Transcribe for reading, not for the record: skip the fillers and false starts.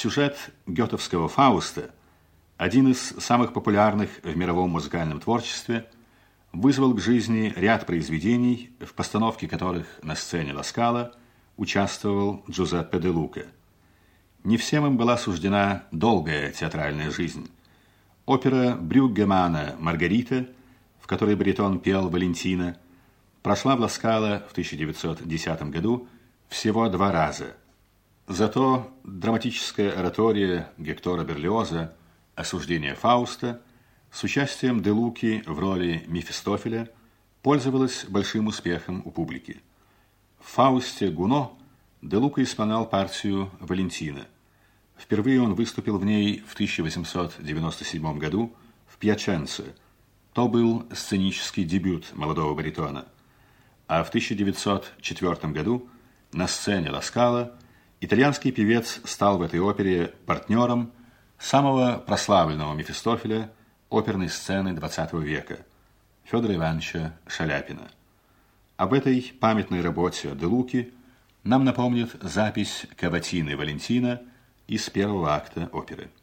Сюжет гётовского «Фауста», один из самых популярных в мировом музыкальном творчестве, вызвал к жизни ряд произведений, в постановке которых на сцене Ла Скала участвовал Джузеппе де Лука. Не всем им была суждена долгая театральная жизнь. Опера Брюггемана «Маргарита», в которой баритон пел Валентина, прошла в Ла Скала в 1910 году всего 2 раза. Зато драматическая оратория Гектора Берлиоза «Осуждение Фауста» с участием де Луки в роли Мефистофеля пользовалась большим успехом у публики. В «Фаусте» Гуно де Лука исполнял партию Валентина. Впервые он выступил в ней в 1897 году в Пьяченце. То был сценический дебют молодого баритона. А в 1904 году на сцене Ла Скала итальянский певец стал в этой опере партнером самого прославленного Мефистофеля оперной сцены XX века Федора Ивановича Шаляпина. Об этой памятной работе де Луки нам напомнит запись каватины Валентина из первого акта оперы.